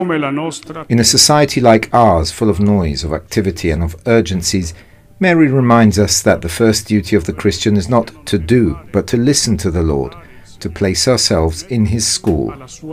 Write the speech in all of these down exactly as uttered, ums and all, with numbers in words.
In a society like ours, full of noise, of activity and of urgencies, Mary reminds us that the first duty of the Christian is not to do, but to listen to the Lord, to place ourselves in his school.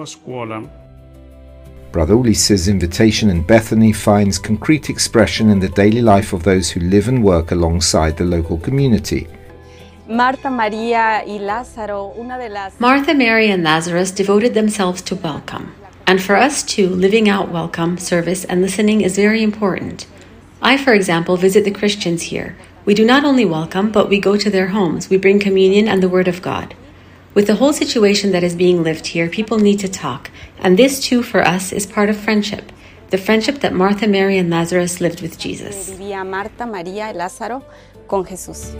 Brother Ulisses' invitation in Bethany finds concrete expression in the daily life of those who live and work alongside the local community. Martha, Maria, y Lázaro, una de las... Martha, Mary, and Lazarus devoted themselves to welcome. And for us too, living out welcome, service, and listening is very important. I, for example, visit the Christians here. We do not only welcome, but we go to their homes. We bring communion and the Word of God. With the whole situation that is being lived here, people need to talk. And this too, for us, is part of friendship. The friendship that Martha, Mary, and Lazarus lived with Jesus. Marta, María, y Lázaro con Jesús.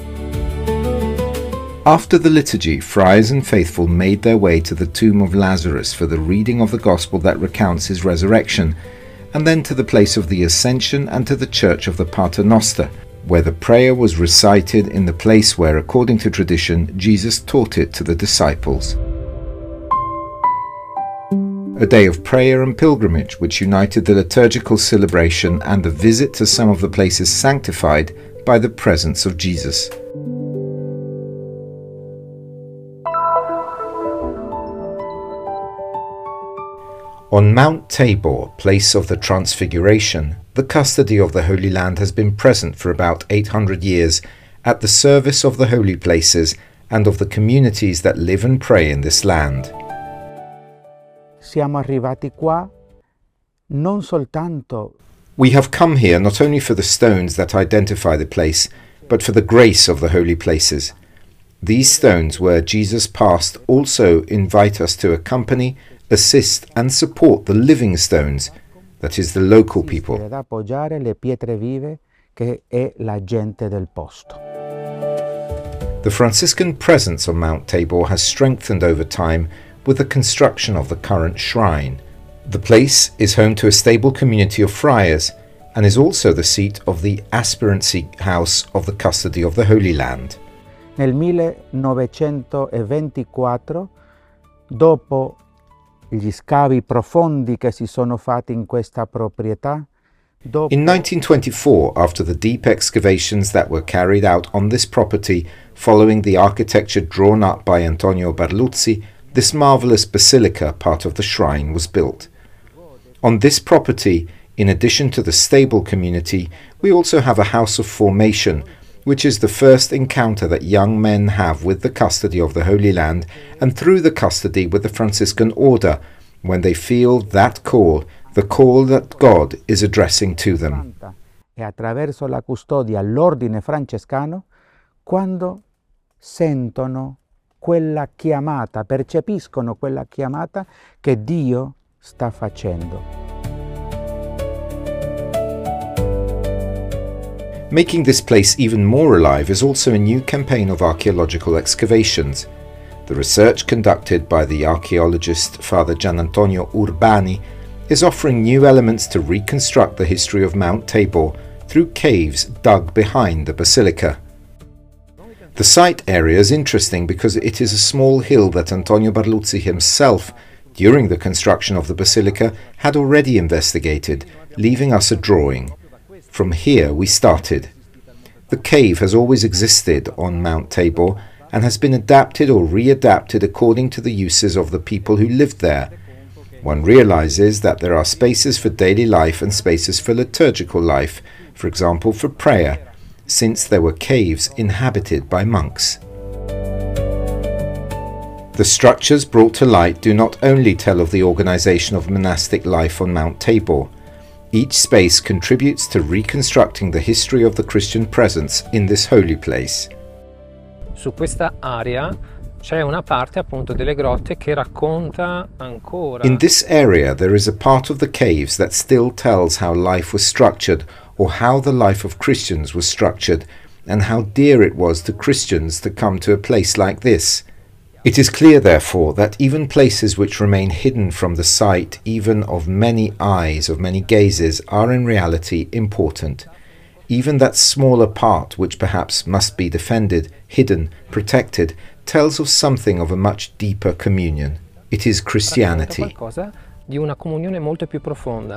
After the liturgy, friars and faithful made their way to the tomb of Lazarus for the reading of the Gospel that recounts his resurrection, and then to the place of the Ascension and to the church of the Pater Noster, where the prayer was recited in the place where, according to tradition, Jesus taught it to the disciples. A day of prayer and pilgrimage which united the liturgical celebration and the visit to some of the places sanctified by the presence of Jesus. On Mount Tabor, place of the Transfiguration, the custody of the Holy Land has been present for about eight hundred years at the service of the holy places and of the communities that live and pray in this land. Siamo arrivati qua non soltanto. We have come here not only for the stones that identify the place, but for the grace of the holy places. These stones where Jesus passed also invite us to accompany, assist and support the living stones, that is the local people. The Franciscan presence on Mount Tabor has strengthened over time with the construction of the current shrine. The place is home to a stable community of friars and is also the seat of the aspirancy house of the custody of the Holy Land. Nel millenovecentoventiquattro, dopo gli scavi profondi che si sono fatti in questa proprietà. In nineteen twenty-four, after the deep excavations that were carried out on this property following the architecture drawn up by Antonio Barluzzi, this marvelous basilica, part of the shrine, was built. On this property, in addition to the stable community, we also have a house of formation, which is the first encounter that young men have with the custody of the Holy Land and through the custody with the Franciscan order, when they feel that call, the call that God is addressing to them. E attraverso la custodia all'ordine francescano, quando sentono quella chiamata, percepiscono quella chiamata che Dio sta facendo. Making this place even more alive is also a new campaign of archaeological excavations. The research conducted by the archaeologist Father Gianantonio Urbani is offering new elements to reconstruct the history of Mount Tabor through caves dug behind the basilica. The site area is interesting because it is a small hill that Antonio Barluzzi himself, during the construction of the basilica, had already investigated, leaving us a drawing. From here we started. The cave has always existed on Mount Tabor and has been adapted or readapted according to the uses of the people who lived there. One realizes that there are spaces for daily life and spaces for liturgical life, for example for prayer, since there were caves inhabited by monks. The structures brought to light do not only tell of the organization of monastic life on Mount Tabor. Each space contributes to reconstructing the history of the Christian presence in this holy place. Su questa area c'è una parte appunto delle grotte che racconta ancora. In this area there is a part of the caves that still tells how life was structured, or how the life of Christians was structured, and how dear it was to Christians to come to a place like this. It is clear, therefore, that even places which remain hidden from the sight, even of many eyes, of many gazes, are in reality important. Even that smaller part, which perhaps must be defended, hidden, protected, tells of something of a much deeper communion. It is Christianity. di una comunione molto più profonda.